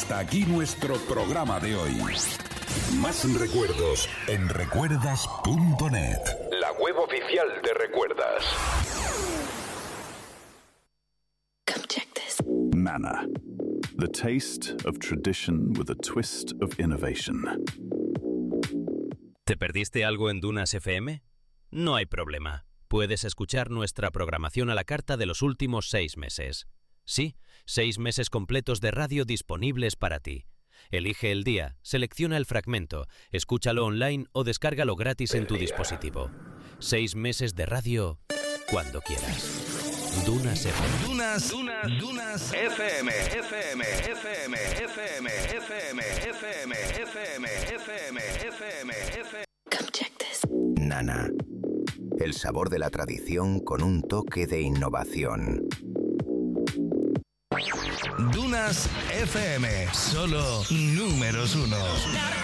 Hasta aquí nuestro programa de hoy. Más recuerdos en recuerdas.net, la web oficial de Recuerdas. Come check this. Nana. The taste of tradition with a twist of innovation. ¿Te perdiste algo en Dunas FM? No hay problema. Puedes escuchar nuestra programación a la carta de los últimos 6 meses. Sí, 6 meses completos de radio disponibles para ti. Elige el día, selecciona el fragmento, escúchalo online o descárgalo gratis en tu dispositivo. 6 meses de radio cuando quieras. Dunas FM. Dunas FM. Come check this. Nana. El sabor de la tradición con un toque de innovación. Dunas FM, solo números 1.